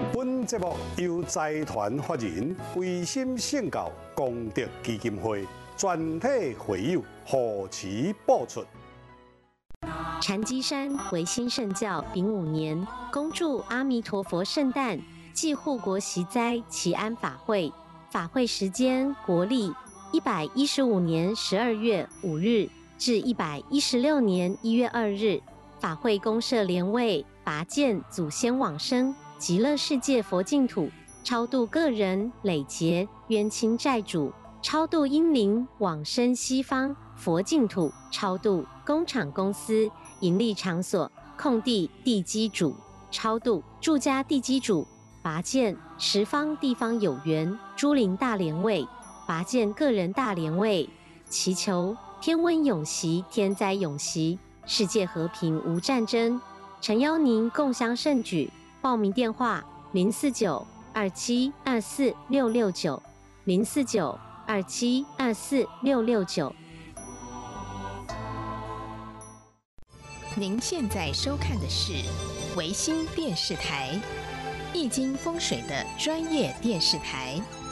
本节目由财团法人维新圣教功德基金会全体会友护持播出。 禅机山维新圣教丙午年，恭祝阿弥陀佛圣诞暨护国息灾祈安法会。法会时间国历115年12月5日至116年1月2日。法会公设莲位，拔剑祖先往生极乐世界佛净土，超度个人累劫冤亲债主，超度阴灵往生西方佛净土，超度工厂公司营利场所空地地基主，超度住家地基主，拔剑十方地方有缘诸灵大莲位，拔剑个人大莲位，祈求天温永息，天灾永息，世界和平无战争。诚邀您共襄盛举。报名电话049-2724-669 049-2724-669。 您现在收看的是维新电视台，易经风水的专业电视台。